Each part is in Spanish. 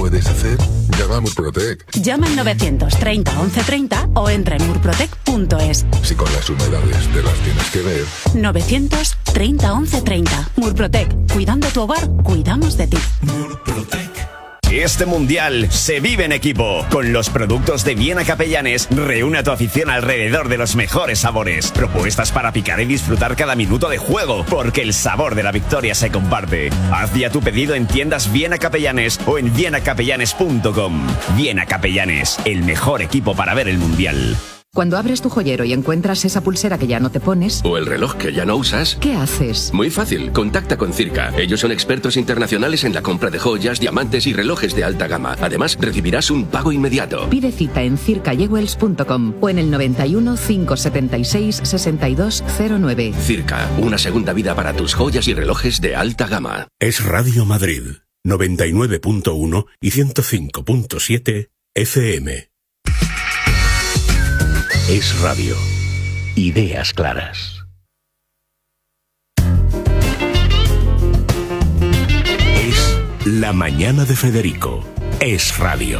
puedes hacer? Llama a Murprotec. Llama al 930 1130 o entra en murprotec.es. Si con las humedades te las tienes que ver. 930 1130. Murprotec. Cuidando tu hogar, cuidamos de ti. Murprotec. Este mundial se vive en equipo. Con los productos de Viena Capellanes, reúne a tu afición alrededor de los mejores sabores. Propuestas para picar y disfrutar cada minuto de juego, porque el sabor de la victoria se comparte. Haz ya tu pedido en tiendas Viena Capellanes o en vienacapellanes.com. Viena Capellanes, el mejor equipo para ver el mundial. Cuando abres tu joyero y encuentras esa pulsera que ya no te pones... O el reloj que ya no usas... ¿Qué haces? Muy fácil, contacta con Circa. Ellos son expertos internacionales en la compra de joyas, diamantes y relojes de alta gama. Además, recibirás un pago inmediato. Pide cita en circajewels.com o en el 91 576 6209. Circa, una segunda vida para tus joyas y relojes de alta gama. Es Radio Madrid, 99.1 y 105.7 FM. Es radio. Ideas claras. Es La Mañana de Federico. Es radio.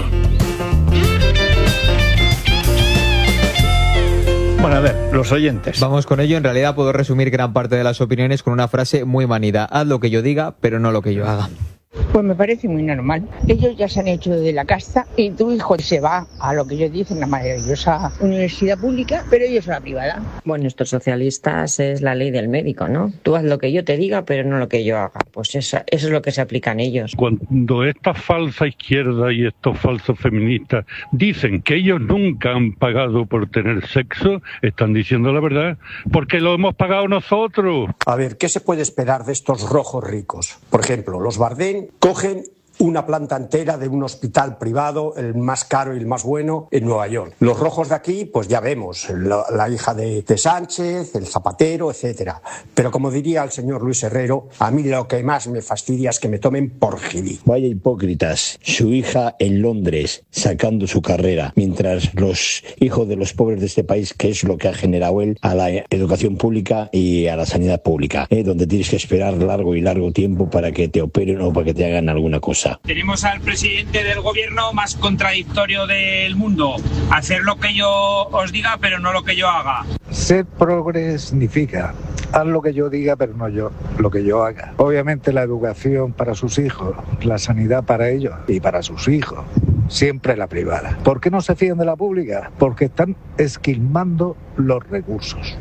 Bueno, a ver, los oyentes. Vamos con ello. En realidad puedo resumir gran parte de las opiniones con una frase muy manida. Haz lo que yo diga, pero no lo que yo haga. Pues me parece muy normal. Ellos ya se han hecho de la casta y tu hijo se va a lo que ellos dicen, una maravillosa universidad pública, pero ellos a la privada. Bueno, estos socialistas es la ley del médico, ¿no? Tú haz lo que yo te diga, pero no lo que yo haga. Pues eso es lo que se aplican ellos. Cuando esta falsa izquierda y estos falsos feministas dicen que ellos nunca han pagado por tener sexo, están diciendo la verdad, porque lo hemos pagado nosotros. A ver, ¿qué se puede esperar de estos rojos ricos? Por ejemplo, los Bardén cogen una planta entera de un hospital privado, el más caro y el más bueno, en Nueva York. Los rojos de aquí, pues ya vemos, la hija de Sánchez, el Zapatero, etcétera. Pero como diría el señor Luis Herrero, a mí lo que más me fastidia es que me tomen por gilí. Vaya hipócritas, su hija en Londres, sacando su carrera, mientras los hijos de los pobres de este país, que es lo que ha generado él, a la educación pública y a la sanidad pública, donde tienes que esperar largo y largo tiempo para que te operen o para que te hagan alguna cosa. Tenemos al presidente del gobierno más contradictorio del mundo. Hacer lo que yo os diga, pero no lo que yo haga. Ser progre significa haz lo que yo diga, pero no yo lo que yo haga. Obviamente la educación para sus hijos, la sanidad para ellos y para sus hijos. Siempre la privada. ¿Por qué no se fían de la pública? Porque están esquilmando los recursos.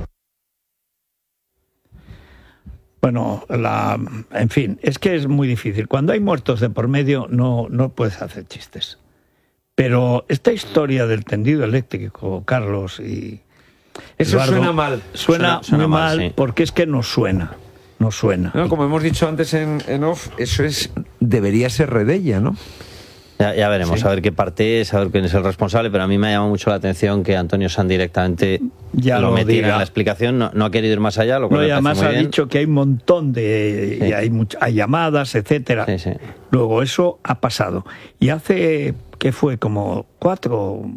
Bueno, en fin, es que es muy difícil. Cuando hay muertos de por medio no puedes hacer chistes. Pero esta historia del tendido eléctrico, Carlos y eso Eduardo, suena mal. Suena muy mal, sí. Porque es que no suena. No suena. No, como hemos dicho antes en off, eso debería ser Redella, ¿no? Ya veremos, sí. A ver qué parte es, a ver quién es el responsable, pero a mí me ha llamado mucho la atención que Antonio Sanz directamente ya lo metiera en la explicación, no ha querido ir más allá, lo cual y además ha dicho que hay un montón de... Sí. Y hay llamadas, etcétera. Sí, sí. Luego eso ha pasado. Y hace, ¿qué fue? Como 4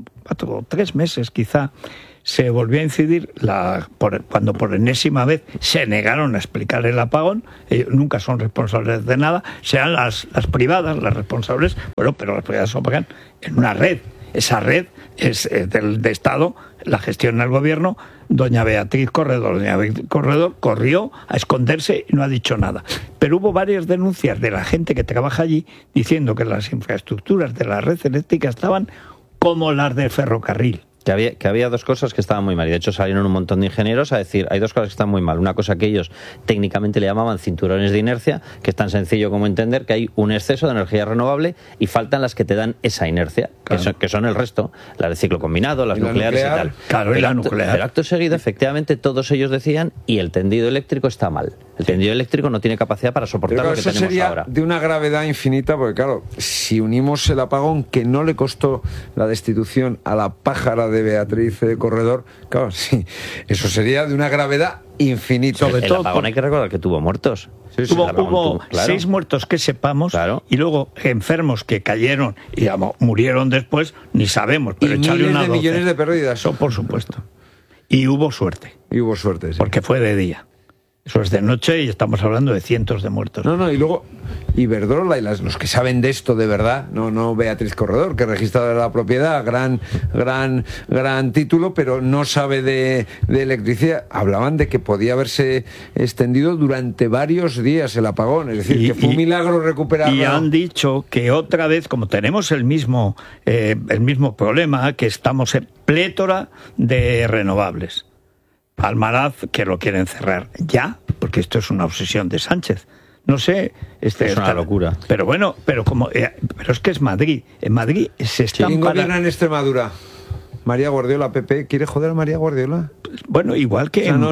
o 3 meses quizá, se volvió a incidir cuando por enésima vez se negaron a explicar el apagón. Ellos nunca son responsables de nada, sean las privadas las responsables, bueno, pero las privadas se pagan en una red. Esa red es de Estado, la gestiona el gobierno. Doña Beatriz Corredor corrió a esconderse y no ha dicho nada. Pero hubo varias denuncias de la gente que trabaja allí diciendo que las infraestructuras de la red eléctrica estaban como las del ferrocarril. Que había dos cosas que estaban muy mal. Y de hecho salieron un montón de ingenieros a decir, hay dos cosas que están muy mal. Una cosa que ellos técnicamente le llamaban cinturones de inercia, que es tan sencillo como entender que hay un exceso de energía renovable y faltan las que te dan esa inercia, claro. que son el resto, las de ciclo combinado, las nucleares y tal. Claro, y la nuclear. Pero acto seguido, efectivamente, todos ellos decían, y el tendido eléctrico está mal. El tendido eléctrico no tiene capacidad para soportar lo que tenemos sería ahora. De una gravedad infinita, porque claro, si unimos el apagón que no le costó la destitución a la pájara de Beatriz Corredor, claro, sí, eso sería de una gravedad infinita. Sobre todo, el apagón hay que recordar que tuvo muertos. Sí, hubo 6 muertos que sepamos, claro. Y luego enfermos que cayeron y murieron después, ni sabemos, pero y miles de millones de pérdidas. Eso por supuesto. Y hubo suerte. Sí. Porque fue de día. Eso es de noche y estamos hablando de cientos de muertos. No, y luego Iberdrola y los que saben de esto de verdad, no Beatriz Corredor, que es registradora de la propiedad, gran título, pero no sabe de electricidad. Hablaban de que podía haberse extendido durante varios días el apagón, es decir, que fue un milagro recuperarlo. Y han dicho que otra vez, como tenemos el mismo problema, que estamos en plétora de renovables. Almaraz, que lo quieren cerrar ya, porque esto es una obsesión de Sánchez. No sé, es una locura. Pero bueno, pero es que es Madrid. En Madrid se están. ¿Quién gobierna en Extremadura? María Guardiola, PP. ¿Quiere joder a María Guardiola? Bueno, igual que en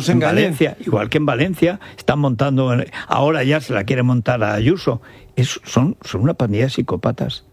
Valencia, están montando. Ahora ya se la quiere montar a Ayuso. Son una pandilla de psicópatas.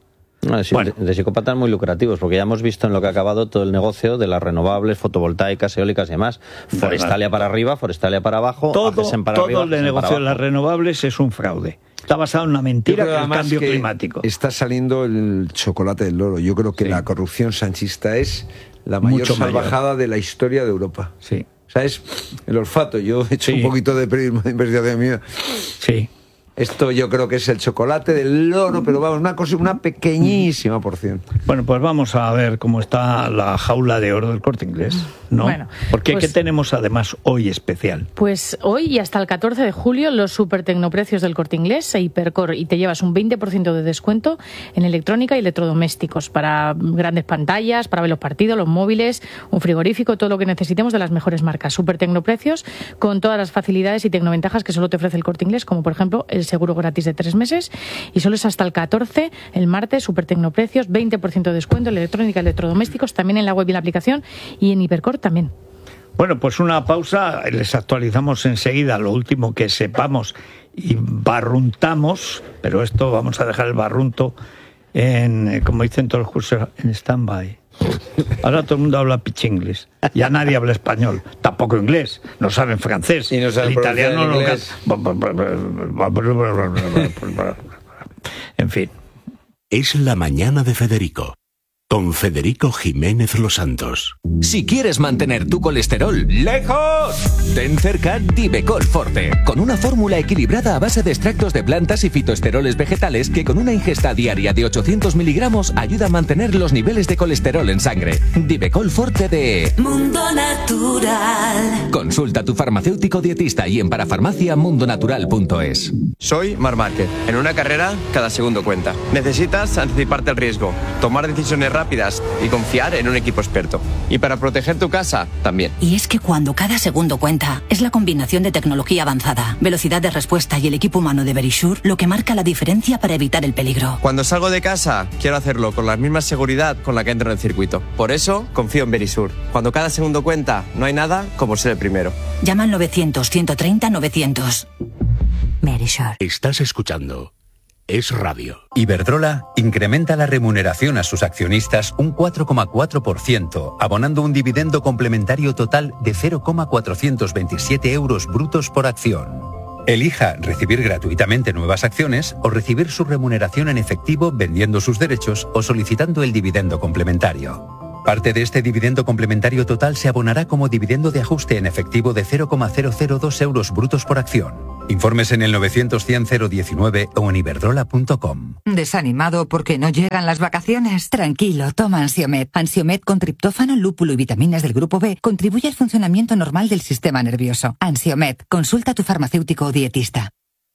De psicópatas muy lucrativos, porque ya hemos visto en lo que ha acabado todo el negocio de las renovables, fotovoltaicas, eólicas y demás. Forestalia para arriba, Forestalia para abajo, todo el negocio de las renovables es un fraude. Está basado en una mentira, que es el cambio climático. Está saliendo el chocolate del loro. Yo creo que la corrupción sanchista es la mayor salvajada de la historia de Europa. Sí. O sea, es el olfato. Yo he hecho un poquito de periodismo de investigación mía. Sí. Esto yo creo que es el chocolate del loro, pero vamos, una pequeñísima porción. Bueno, pues vamos a ver cómo está la jaula de oro del Corte Inglés, ¿no? Bueno, porque ¿qué tenemos además hoy especial? Pues hoy y hasta el 14 de julio los supertecnoprecios del Corte Inglés e Hipercor, y te llevas un 20% de descuento en electrónica y electrodomésticos para grandes pantallas, para ver los partidos, los móviles, un frigorífico, todo lo que necesitemos de las mejores marcas. Supertecnoprecios con todas las facilidades y tecnoventajas que solo te ofrece el Corte Inglés, como por ejemplo el seguro gratis de 3 meses, y solo es hasta el 14, el martes, Supertecnoprecios, 20% de descuento en electrónica y electrodomésticos, también en la web y la aplicación, y en Hipercor también. Bueno, pues una pausa, les actualizamos enseguida lo último que sepamos y barruntamos, pero esto vamos a dejar el barrunto en, como dicen todos los cursos, en stand-by. Ahora todo el mundo habla pichinglis. Ya nadie habla español, tampoco inglés, no saben francés, y no saben el italiano no. En fin. Es la mañana de Federico, con Federico Jiménez Los Santos. Si quieres mantener tu colesterol lejos, ten cerca Divecol Forte, con una fórmula equilibrada a base de extractos de plantas y fitoesteroles vegetales que con una ingesta diaria de 800 miligramos ayuda a mantener los niveles de colesterol en sangre. Divecol Forte de Mundo Natural. Consulta a tu farmacéutico dietista y en parafarmaciamundonatural.es. Soy Marc Márquez. En una carrera, cada segundo cuenta. Necesitas anticiparte al riesgo, tomar decisiones rápidas y confiar en un equipo experto. Y para proteger tu casa, también. Y es que cuando cada segundo cuenta, es la combinación de tecnología avanzada, velocidad de respuesta y el equipo humano de Verisure lo que marca la diferencia para evitar el peligro. Cuando salgo de casa, quiero hacerlo con la misma seguridad con la que entro en el circuito. Por eso, confío en Verisure. Cuando cada segundo cuenta, no hay nada como ser el primero. Llama al 900-130-900. Verisure. Estás escuchando Es Radio. Iberdrola incrementa la remuneración a sus accionistas un 4,4%, abonando un dividendo complementario total de 0,427 euros brutos por acción. Elija recibir gratuitamente nuevas acciones o recibir su remuneración en efectivo vendiendo sus derechos o solicitando el dividendo complementario. Parte de este dividendo complementario total se abonará como dividendo de ajuste en efectivo de 0,002 euros brutos por acción. Informes en el 900-100-019 o en iberdrola.com. ¿Desanimado porque no llegan las vacaciones? Tranquilo, toma Ansiomet. Ansiomet con triptófano, lúpulo y vitaminas del grupo B contribuye al funcionamiento normal del sistema nervioso. Ansiomet, consulta a tu farmacéutico o dietista.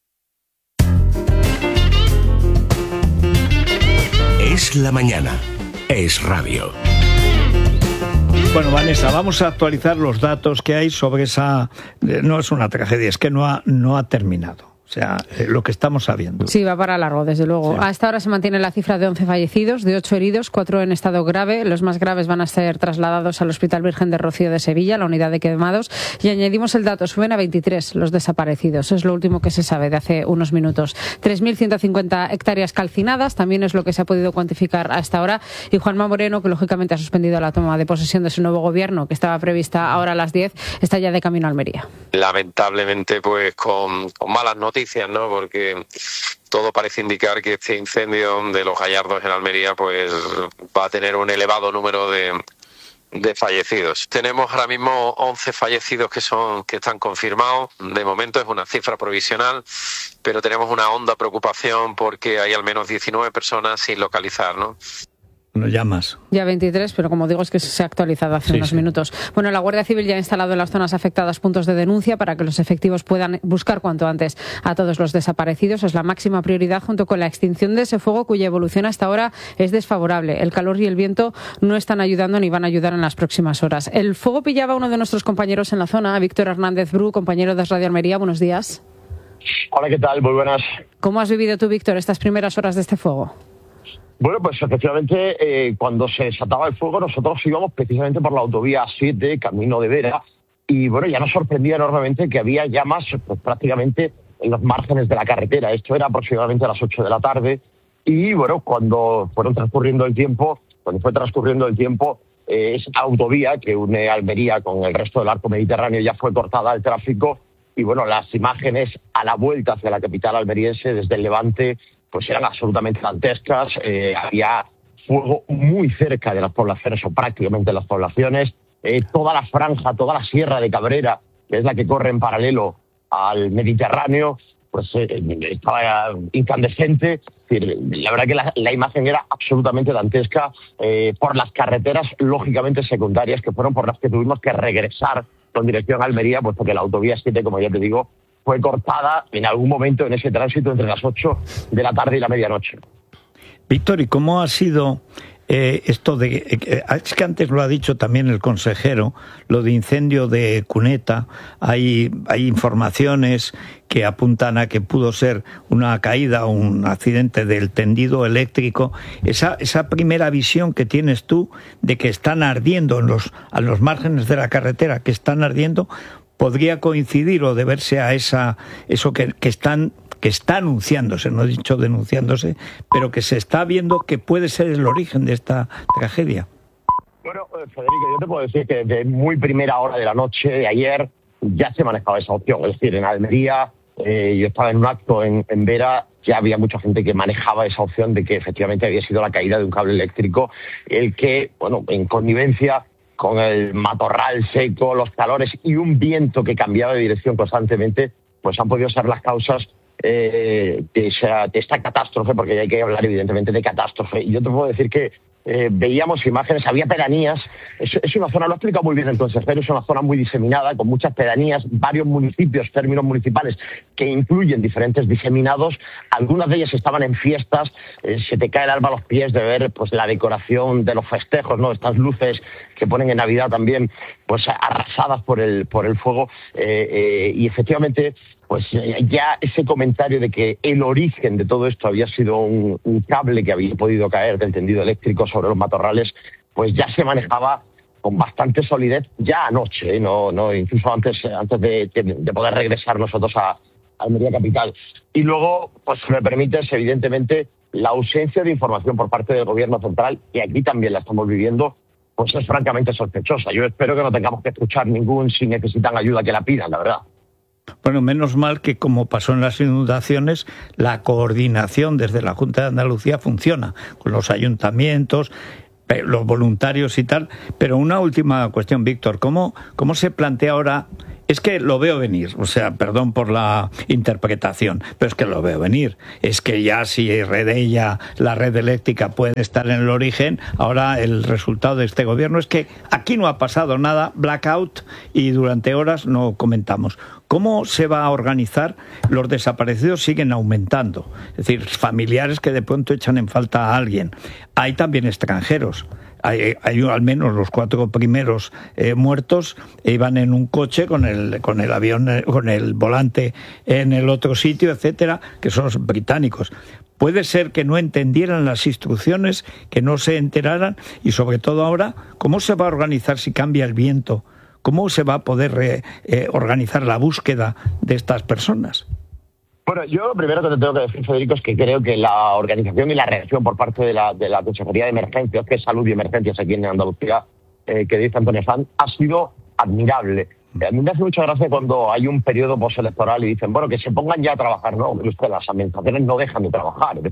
Es la mañana. Es Radio. Bueno, Vanessa, vamos a actualizar los datos que hay sobre esa. No es una tragedia, es que no ha terminado. O sea, lo que estamos sabiendo. Sí, va para largo, desde luego. Sí. Hasta ahora se mantiene la cifra de 11 fallecidos, de 8 heridos, 4 en estado grave. Los más graves van a ser trasladados al Hospital Virgen de Rocío de Sevilla, la unidad de quemados. Y añadimos el dato, suben a 23 los desaparecidos. Es lo último que se sabe de hace unos minutos. 3.150 hectáreas calcinadas, también es lo que se ha podido cuantificar hasta ahora. Y Juanma Moreno, que lógicamente ha suspendido la toma de posesión de su nuevo gobierno, que estaba prevista ahora a las 10, está ya de camino a Almería. Lamentablemente, pues con malas noticias, ¿no? Porque todo parece indicar que este incendio de los Gallardos en Almería pues va a tener un elevado número de de fallecidos. Tenemos ahora mismo 11 fallecidos que están confirmados. De momento es una cifra provisional, pero tenemos una honda preocupación porque hay al menos 19 personas sin localizar, ¿no? No llamas. Ya 23, pero como digo, es que se ha actualizado hace unos minutos. Bueno, la Guardia Civil ya ha instalado en las zonas afectadas puntos de denuncia para que los efectivos puedan buscar cuanto antes a todos los desaparecidos. Es la máxima prioridad junto con la extinción de ese fuego cuya evolución hasta ahora es desfavorable. El calor y el viento no están ayudando ni van a ayudar en las próximas horas. El fuego pillaba a uno de nuestros compañeros en la zona, Víctor Hernández Bru, compañero de Radio Almería. Buenos días. Hola, ¿qué tal? Muy buenas. ¿Cómo has vivido tú, Víctor, estas primeras horas de este fuego? Bueno, pues efectivamente, cuando se desataba el fuego, nosotros íbamos precisamente por la autovía 7, camino de Vera, y bueno, ya nos sorprendía enormemente que había llamas pues, prácticamente en los márgenes de la carretera. Esto era aproximadamente a las 8 de la tarde, y bueno, cuando fue transcurriendo el tiempo, esa autovía que une Almería con el resto del arco mediterráneo ya fue cortada al tráfico, y bueno, las imágenes a la vuelta hacia la capital almeriense desde el Levante pues eran absolutamente dantescas. Había fuego muy cerca de las poblaciones o prácticamente en las poblaciones. Toda la franja, toda la sierra de Cabrera, que es la que corre en paralelo al Mediterráneo, pues estaba incandescente. Es decir, la verdad que la imagen era absolutamente dantesca por las carreteras lógicamente secundarias que fueron por las que tuvimos que regresar con dirección a Almería, puesto que la autovía 7, como ya te digo, fue cortada en algún momento en ese tránsito entre las 8 de la tarde y la medianoche. Víctor, ¿y cómo ha sido esto de... es que antes lo ha dicho también el consejero, lo de incendio de Cuneta, hay informaciones que apuntan a que pudo ser una caída o un accidente del tendido eléctrico. Esa primera visión que tienes tú de que están ardiendo a los márgenes de la carretera, que están ardiendo, podría coincidir o deberse a eso que está anunciándose, no he dicho denunciándose, pero que se está viendo que puede ser el origen de esta tragedia. Bueno, Federico, yo te puedo decir que desde muy primera hora de la noche de ayer ya se manejaba esa opción. Es decir, en Almería, yo estaba en un acto en Vera, ya había mucha gente que manejaba esa opción de que efectivamente había sido la caída de un cable eléctrico, el que, bueno, en connivencia con el matorral seco, los calores y un viento que cambiaba de dirección constantemente, pues han podido ser las causas de esta catástrofe, porque hay que hablar evidentemente de catástrofe. Y yo te puedo decir que veíamos imágenes, había pedanías, es una zona, lo ha explicado muy bien el consejero, es una zona muy diseminada, con muchas pedanías, varios municipios, términos municipales, que incluyen diferentes diseminados, algunas de ellas estaban en fiestas, se te cae el alma a los pies de ver pues la decoración de los festejos, ¿no? Estas luces que ponen en Navidad también, pues arrasadas por el fuego, y efectivamente pues ya ese comentario de que el origen de todo esto había sido un cable que había podido caer del tendido eléctrico sobre los matorrales, pues ya se manejaba con bastante solidez ya anoche, no incluso antes de poder regresar nosotros a Almería capital. Y luego, pues si me permites, evidentemente, la ausencia de información por parte del gobierno central, y aquí también la estamos viviendo, pues es francamente sospechosa. Yo espero que no tengamos que escuchar si necesitan ayuda, que la pidan, la verdad. Bueno, menos mal que, como pasó en las inundaciones, la coordinación desde la Junta de Andalucía funciona, con los ayuntamientos, los voluntarios y tal. Pero una última cuestión, Víctor, ¿cómo se plantea ahora? Es que lo veo venir, o sea, perdón por la interpretación, pero es que lo veo venir. Es que ya si Redella, la red eléctrica, puede estar en el origen, ahora el resultado de este gobierno es que aquí no ha pasado nada, blackout, y durante horas no comentamos. ¿Cómo se va a organizar? Los desaparecidos siguen aumentando, es decir, familiares que de pronto echan en falta a alguien. Hay también extranjeros. Hay al menos los 4 primeros muertos iban en un coche con el avión, con el volante en el otro sitio, etcétera, que son los británicos. Puede ser que no entendieran las instrucciones, que no se enteraran, y sobre todo ahora, ¿cómo se va a organizar si cambia el viento? ¿Cómo se va a poder organizar la búsqueda de estas personas? Bueno, yo lo primero que te tengo que decir, Federico, es que creo que la organización y la reacción por parte de la Consejería de Emergencias, que es Salud y Emergencias aquí en Andalucía, que dice Antonio Sanz, ha sido admirable. A mí me hace mucha gracia cuando hay un periodo postelectoral y dicen, bueno, que se pongan ya a trabajar. No, las administraciones no dejan de trabajar. Es decir,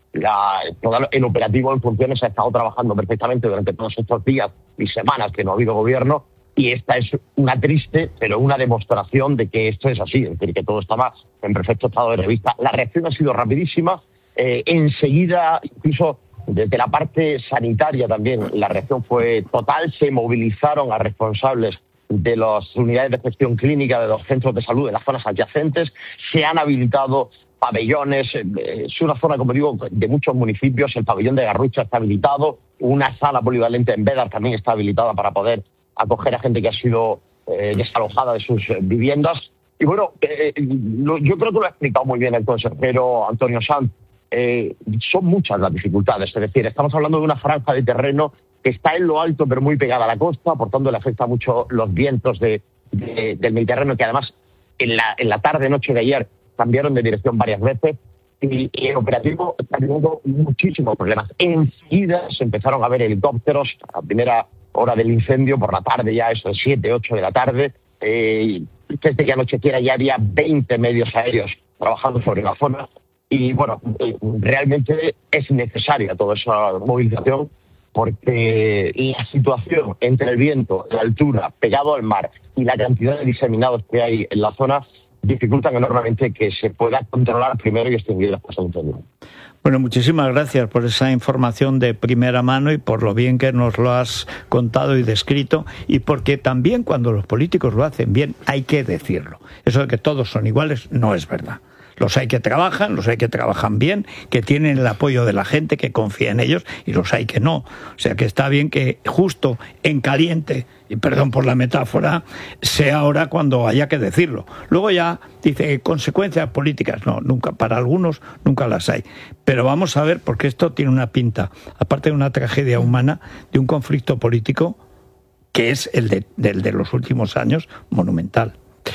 todo el operativo en funciones ha estado trabajando perfectamente durante todos estos días y semanas que no ha habido gobierno, y esta es una triste, pero una demostración de que esto es así, es decir, que todo estaba en perfecto estado de revista. La reacción ha sido rapidísima, enseguida, incluso desde la parte sanitaria también, la reacción fue total, se movilizaron a responsables de las unidades de gestión clínica de los centros de salud en las zonas adyacentes, se han habilitado pabellones, es una zona, como digo, de muchos municipios. El pabellón de Garrucha está habilitado, una sala polivalente en Bédar también está habilitada para poder acoger a gente que ha sido desalojada de sus viviendas. Y bueno, yo creo que lo ha explicado muy bien el consejero Antonio Sanz. Son muchas las dificultades, es decir, estamos hablando de una franja de terreno que está en lo alto pero muy pegada a la costa, por tanto le afecta mucho los vientos del Mediterráneo, que además en la tarde-noche de ayer cambiaron de dirección varias veces, y el operativo está teniendo muchísimos problemas. Enseguida se empezaron a ver helicópteros a primera hora del incendio, por la tarde ya, eso de 7, 8 de la tarde, desde que anocheciera ya había 20 medios aéreos trabajando sobre la zona, y bueno, realmente es necesaria toda esa movilización, porque la situación entre el viento, la altura, pegado al mar y la cantidad de diseminados que hay en la zona dificultan enormemente que se pueda controlar primero y extinguir las cosas de incendio. Bueno, muchísimas gracias por esa información de primera mano y por lo bien que nos lo has contado y descrito, y porque también cuando los políticos lo hacen bien hay que decirlo. Eso de que todos son iguales no es verdad. Los hay que trabajan bien, que tienen el apoyo de la gente, que confía en ellos, y los hay que no. O sea que está bien que justo en caliente, y perdón por la metáfora, sea ahora cuando haya que decirlo. Luego ya dice consecuencias políticas. No, nunca, para algunos nunca las hay. Pero vamos a ver, porque esto tiene una pinta, aparte de una tragedia humana, de un conflicto político que es el de los últimos años, monumental.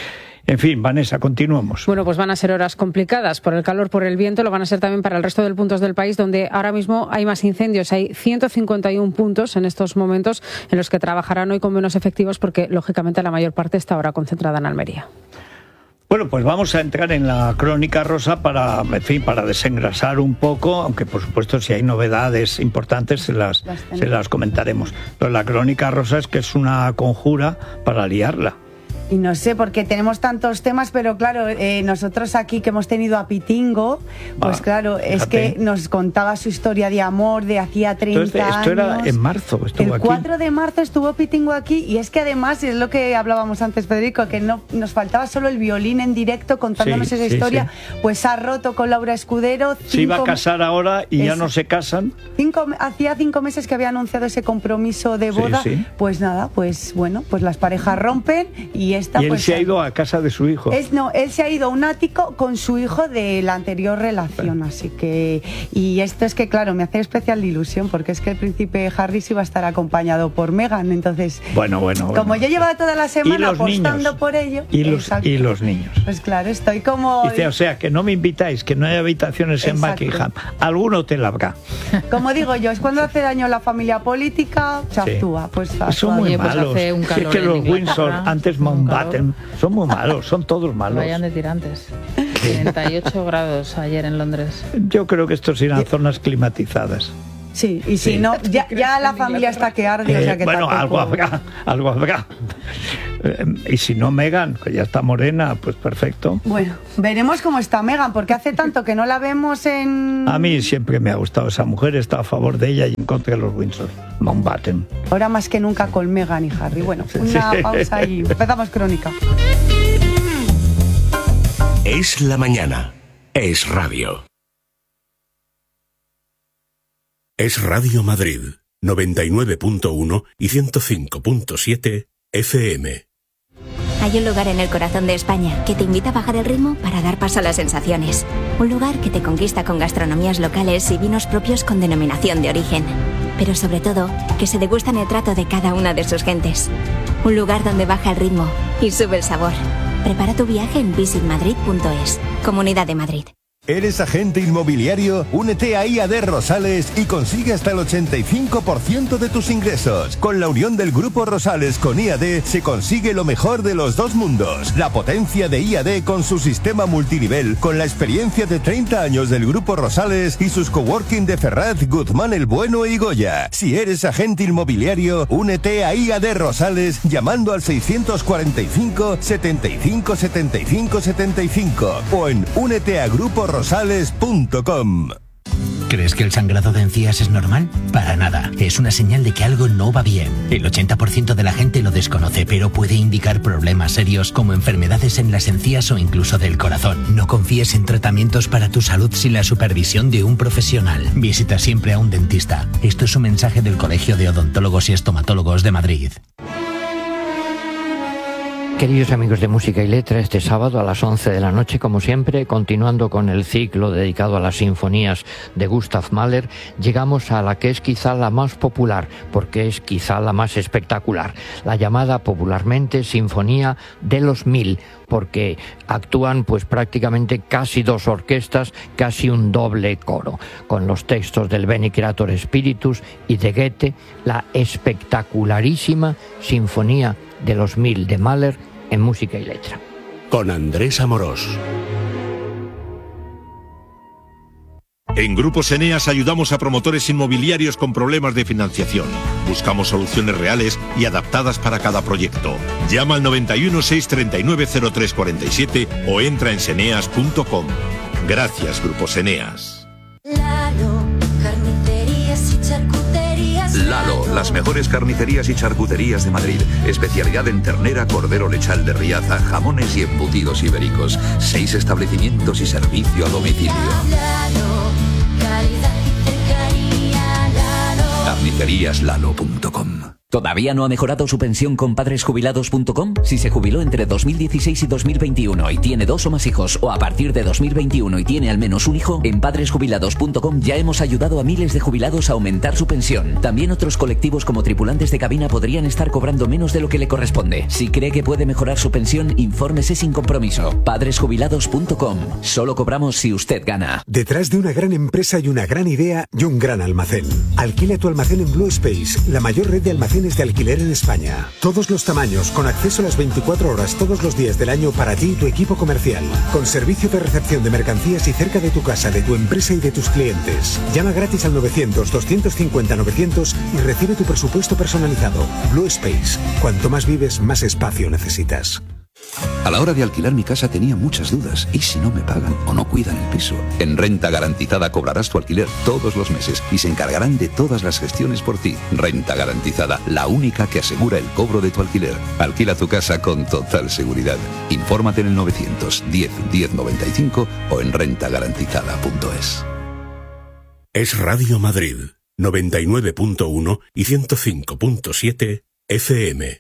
En fin, Vanessa, continuamos. Bueno, pues van a ser horas complicadas por el calor, por el viento, lo van a ser también para el resto de puntos del país, donde ahora mismo hay más incendios. Hay 151 puntos en estos momentos en los que trabajarán hoy con menos efectivos, porque lógicamente la mayor parte está ahora concentrada en Almería. Bueno, pues vamos a entrar en la crónica rosa para desengrasar un poco, aunque por supuesto si hay novedades importantes se las comentaremos. Pero la crónica rosa es que es una conjura para liarla. Y no sé, porque tenemos tantos temas, pero claro, nosotros aquí que hemos tenido a Pitingo, pues claro, fíjate, es que nos contaba su historia de amor de hacía 30 años. Esto era en marzo, estuvo aquí. El 4 de marzo estuvo Pitingo aquí, y es que además, es lo que hablábamos antes, Federico, que no nos faltaba solo el violín en directo contándonos esa historia, pues ha roto con Laura Escudero. Se iba a casar ahora y ya no se casan. Hacía 5 meses que había anunciado ese compromiso de boda, pues nada, pues bueno, pues las parejas rompen y esta, y él pues, se ha ido a casa de su hijo. Él se ha ido a un ático con su hijo de la anterior relación, así que... Y esto es que, claro, me hace especial ilusión, porque es que el príncipe Harry sí va a estar acompañado por Meghan, entonces... Bueno. Como yo llevaba toda la semana apostando por ello... Y los niños. Pues claro, estoy como... Dice, o sea, que no me invitáis, que no hay habitaciones en Buckingham. Algún hotel habrá. Como digo yo, es cuando hace daño la familia política, se actúa. Pues son muy malos. Pues es que los Windsor, antes Mountbatten, son muy malos, son todos malos. Vayan de tirantes. 38 grados ayer en Londres. Yo creo que estos irán a zonas climatizadas. Sí, y si no, ya la familia está que arde, o sea que bueno, tampoco... algo habrá. Y si no Meghan, que ya está morena, pues perfecto. Bueno, veremos cómo está Meghan, porque hace tanto que no la vemos en... A mí siempre me ha gustado esa mujer, está a favor de ella y en contra de los Windsor. Mountbatten. Ahora más que nunca con Meghan y Harry. Bueno, una pausa y empezamos crónica. Es la mañana. Es radio. Es Radio Madrid, 99.1 y 105.7 FM. Hay un lugar en el corazón de España que te invita a bajar el ritmo para dar paso a las sensaciones. Un lugar que te conquista con gastronomías locales y vinos propios con denominación de origen. Pero sobre todo, que se degustan el trato de cada una de sus gentes. Un lugar donde baja el ritmo y sube el sabor. Prepara tu viaje en visitmadrid.es, Comunidad de Madrid. ¿Eres agente inmobiliario? Únete a IAD Rosales y consigue hasta el 85% de tus ingresos. Con la unión del Grupo Rosales con IAD se consigue lo mejor de los dos mundos. La potencia de IAD con su sistema multinivel, con la experiencia de 30 años del Grupo Rosales y sus coworking de Ferraz, Guzmán el Bueno y Goya. Si eres agente inmobiliario, únete a IAD Rosales llamando al 645 75 75 75 o en úneteagruporoSales.com. ¿Crees que el sangrado de encías es normal? Para nada. Es una señal de que algo no va bien. El 80% de la gente lo desconoce, pero puede indicar problemas serios como enfermedades en las encías o incluso del corazón. No confíes en tratamientos para tu salud sin la supervisión de un profesional. Visita siempre a un dentista. Esto es un mensaje del Colegio de Odontólogos y Estomatólogos de Madrid. Queridos amigos de Música y Letra, este sábado a las 11 de la noche, como siempre, continuando con el ciclo dedicado a las sinfonías de Gustav Mahler, llegamos a la que es quizá la más popular, porque es quizá la más espectacular, la llamada popularmente Sinfonía de los 1000, porque actúan pues prácticamente casi dos orquestas, casi un doble coro, con los textos del Bene Creator Spiritus y de Goethe, la espectacularísima Sinfonía de los 1000 de Mahler en Música y Letra. Con Andrés Amorós. En Grupos Eneas ayudamos a promotores inmobiliarios con problemas de financiación. Buscamos soluciones reales y adaptadas para cada proyecto. Llama al 91 639 0347 o entra en seneas.com. Gracias, Grupos Eneas. Lalo, las mejores carnicerías y charcuterías de Madrid. Especialidad en ternera, cordero lechal de Riaza, jamones y embutidos ibéricos. 6 establecimientos y servicio a domicilio. Carniceríaslalo.com. ¿Todavía no ha mejorado su pensión con padresjubilados.com? Si se jubiló entre 2016 y 2021 y tiene 2 o más hijos, o a partir de 2021 y tiene al menos un hijo, en padresjubilados.com ya hemos ayudado a miles de jubilados a aumentar su pensión. También otros colectivos como tripulantes de cabina podrían estar cobrando menos de lo que le corresponde. Si cree que puede mejorar su pensión, infórmese sin compromiso. Padresjubilados.com. Solo cobramos si usted gana. Detrás de una gran empresa hay una gran idea y un gran almacén. Alquila tu almacén en Blue Space, la mayor red de almacenes de alquiler en España. Todos los tamaños, con acceso a las 24 horas todos los días del año para ti y tu equipo comercial. Con servicio de recepción de mercancías y cerca de tu casa, de tu empresa y de tus clientes. Llama gratis al 900-250-900 y recibe tu presupuesto personalizado. Blue Space. Cuanto más vives, más espacio necesitas. A la hora de alquilar mi casa tenía muchas dudas. ¿Y si no me pagan o no cuidan el piso? En Renta Garantizada cobrarás tu alquiler todos los meses y se encargarán de todas las gestiones por ti. Renta Garantizada, la única que asegura el cobro de tu alquiler. Alquila tu casa con total seguridad. Infórmate en el 910 1095 o en rentagarantizada.es. Es Radio Madrid, 99.1 y 105.7 FM.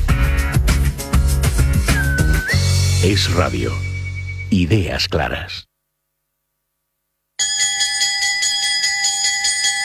Es radio. Ideas claras.